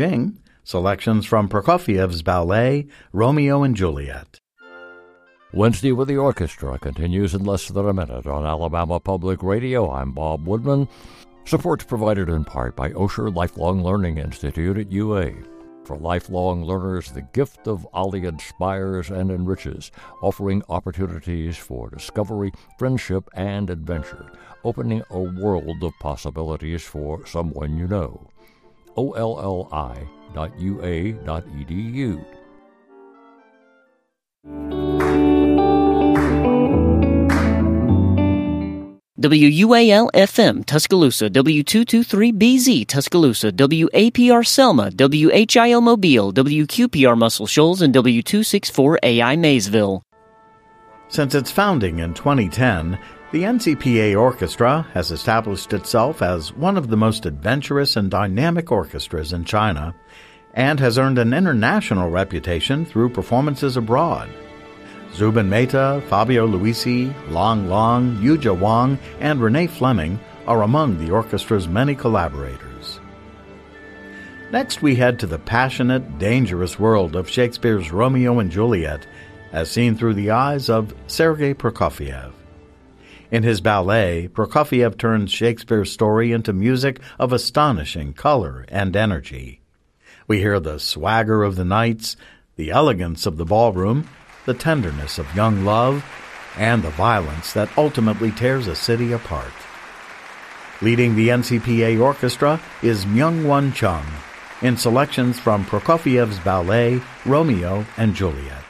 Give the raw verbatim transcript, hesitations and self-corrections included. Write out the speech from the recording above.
Bing, selections from Prokofiev's ballet, Romeo and Juliet. Wednesday with the Orchestra continues in less than a minute on Alabama Public Radio. I'm Bob Woodman. Support provided in part by Osher Lifelong Learning Institute at U A. For lifelong learners, the gift of Ollie inspires and enriches, offering opportunities for discovery, friendship, and adventure, opening a world of possibilities for someone you know. O L L I dot U A dot E D U. W U A L F M Tuscaloosa, W two twenty-three B Z Tuscaloosa, W A P R Selma, W H I L Mobile, W Q P R Muscle Shoals, and W two sixty-four A I Maysville. Since its founding in twenty ten, the N C P A Orchestra has established itself as one of the most adventurous and dynamic orchestras in China and has earned an international reputation through performances abroad. Zubin Mehta, Fabio Luisi, Long Long, Yuja Wang, and Renee Fleming are among the orchestra's many collaborators. Next, we head to the passionate, dangerous world of Shakespeare's Romeo and Juliet, as seen through the eyes of Sergei Prokofiev. In his ballet, Prokofiev turns Shakespeare's story into music of astonishing color and energy. We hear the swagger of the knights, the elegance of the ballroom, the tenderness of young love, and the violence that ultimately tears a city apart. Leading the N C P A Orchestra is Myung-Won Chung in selections from Prokofiev's ballet, Romeo and Juliet.